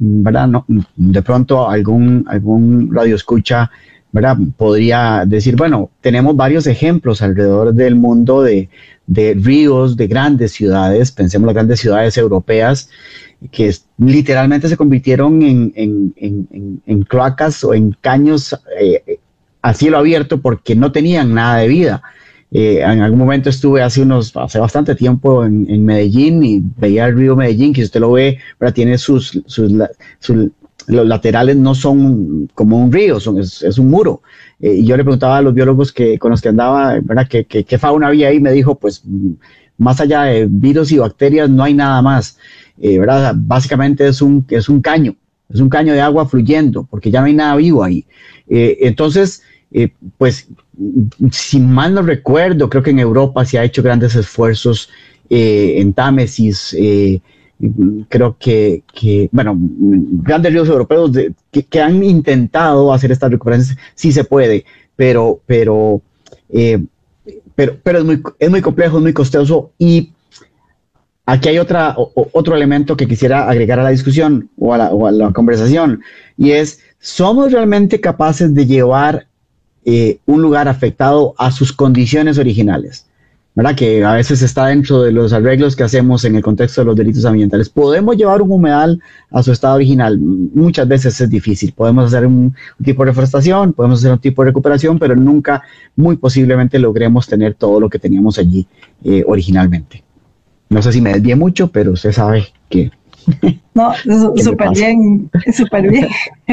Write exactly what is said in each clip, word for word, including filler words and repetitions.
¿verdad? No, de pronto algún, algún radio escucha, ¿verdad? Podría decir, bueno, tenemos varios ejemplos alrededor del mundo de, de ríos, de grandes ciudades, pensemos en las grandes ciudades europeas, que es, literalmente se convirtieron en, en, en, en, en cloacas o en caños eh, a cielo abierto porque no tenían nada de vida. Eh, en algún momento estuve hace unos, hace bastante tiempo en, en Medellín y veía el río Medellín, que si usted lo ve, ¿verdad? Tiene sus, sus, sus, los laterales no son como un río, son, es, es un muro. Eh, y yo le preguntaba a los biólogos que, con los que andaba, ¿verdad? ¿Qué, qué, qué fauna había ahí? Me dijo, pues, más allá de virus y bacterias, no hay nada más. Eh, ¿verdad? Básicamente es un, es un caño, es un caño de agua fluyendo, porque ya no hay nada vivo ahí. Eh, entonces, eh, pues, si mal no recuerdo, creo que en Europa se ha hecho grandes esfuerzos eh, en Támesis, eh, creo que, que, bueno, grandes ríos europeos de, que, que han intentado hacer estas recuperaciones, sí se puede, pero, pero, eh, pero, pero es, muy, es muy complejo, es muy costoso y aquí hay otra, o, otro elemento que quisiera agregar a la discusión o a la, o a la conversación y es, ¿somos realmente capaces de llevar eh, un lugar afectado a sus condiciones originales? ¿Verdad? Que a veces está dentro de los arreglos que hacemos en el contexto de los delitos ambientales. ¿Podemos llevar un humedal a su estado original? Muchas veces es difícil. Podemos hacer un, un tipo de reforestación, podemos hacer un tipo de recuperación, pero nunca, muy posiblemente, logremos tener todo lo que teníamos allí eh, originalmente. No sé si me desvié mucho, pero usted sabe que... No, súper bien, súper bien.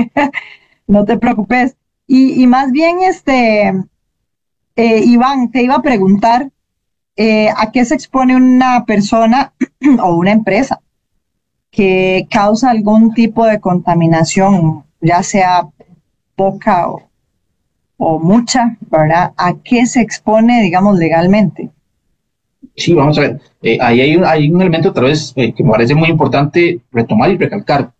No te preocupes. Y, y más bien, este, eh, Iván, te iba a preguntar, eh, ¿a qué se expone una persona o una empresa que causa algún tipo de contaminación, ya sea poca o, o mucha, ¿verdad? ¿A qué se expone, digamos, legalmente? Sí, vamos a ver. Eh, ahí hay un, hay un elemento otra vez eh, que me parece muy importante retomar y recalcar.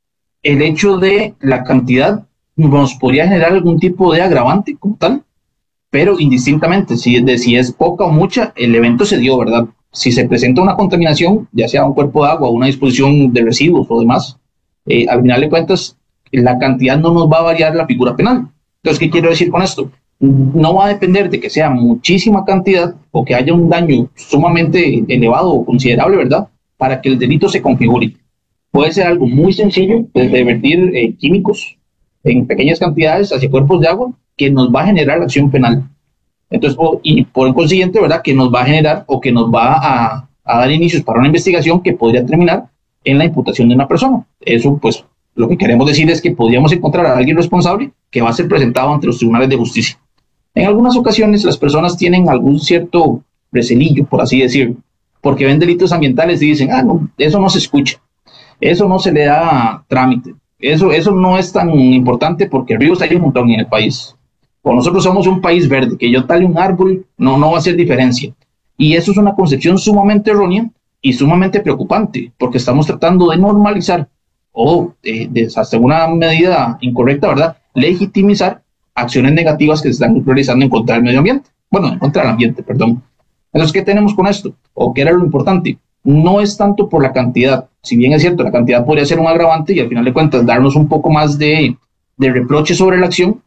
El hecho de la cantidad nos podría generar algún tipo de agravante como tal, pero indistintamente, si, de, si es poca o mucha, el evento se dio, ¿verdad? Si se presenta una contaminación, ya sea un cuerpo de agua, una disposición de residuos o demás, eh, al final de cuentas, la cantidad no nos va a variar la figura penal. Entonces, ¿qué quiero decir con esto? No va a depender de que sea muchísima cantidad o que haya un daño sumamente elevado o considerable, ¿verdad? Para que el delito se configure. Puede ser algo muy sencillo, desde vertir eh, químicos en pequeñas cantidades hacia cuerpos de agua, que nos va a generar acción penal. Entonces, y por consiguiente, ¿verdad? Que nos va a generar o que nos va a, a dar inicios para una investigación que podría terminar en la imputación de una persona. Eso, pues, lo que queremos decir es que podríamos encontrar a alguien responsable que va a ser presentado ante los tribunales de justicia. En algunas ocasiones, las personas tienen algún cierto recelillo, por así decirlo, porque ven delitos ambientales y dicen, ah, no, eso no se escucha, eso no se le da trámite, eso, eso no es tan importante porque ríos hay un montón en el país. O nosotros somos un país verde, que yo tale un árbol no, no va a hacer diferencia. Y eso es una concepción sumamente errónea y sumamente preocupante, porque estamos tratando de normalizar o eh, de, hasta una medida incorrecta, ¿verdad?, legitimizar acciones negativas que se están realizando en contra del medio ambiente. Bueno, en contra del ambiente, perdón. Entonces, ¿qué tenemos con esto? ¿O qué era lo importante? No es tanto por la cantidad, si bien es cierto, la cantidad podría ser un agravante y al final de cuentas darnos un poco más de, de reproche sobre la acción.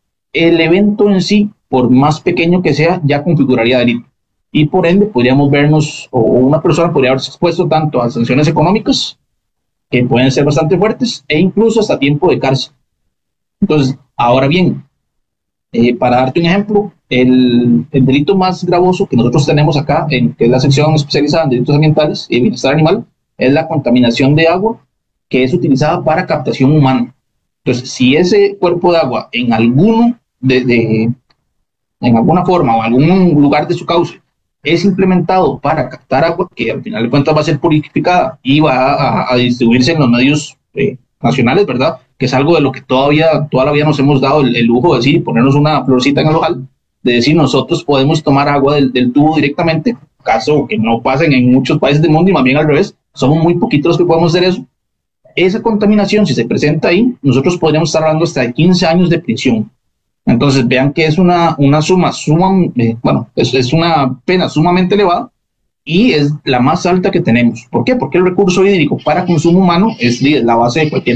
El evento en sí, por más pequeño que sea, ya configuraría delito. Y por ende, podríamos vernos, o una persona podría haberse expuesto tanto a sanciones económicas, que pueden ser bastante fuertes, e incluso hasta tiempo de cárcel. Entonces, ahora bien, eh, para darte un ejemplo, el, el delito más gravoso que nosotros tenemos acá, en, que es la sección especializada en delitos ambientales y bienestar animal, es la contaminación de agua que es utilizada para captación humana. Entonces, si ese cuerpo de agua en alguno de, de en alguna forma o en algún lugar de su cauce es implementado para captar agua, que al final de cuentas va a ser purificada y va a, a distribuirse en los medios eh, nacionales, ¿verdad? Que es algo de lo que todavía, toda la vida nos hemos dado el, el lujo de decir, ponernos una florcita en el ojal, de decir nosotros podemos tomar agua del, del tubo directamente, caso que no pasen en muchos países del mundo y más bien al revés, somos muy poquitos los que podemos hacer eso. Esa contaminación, si se presenta ahí, nosotros podríamos estar hablando hasta de quince años de prisión. Entonces, vean que es una, una suma, suma eh, bueno, es, es una pena sumamente elevada y es la más alta que tenemos. ¿Por qué? Porque el recurso hídrico para consumo humano es la base de cualquier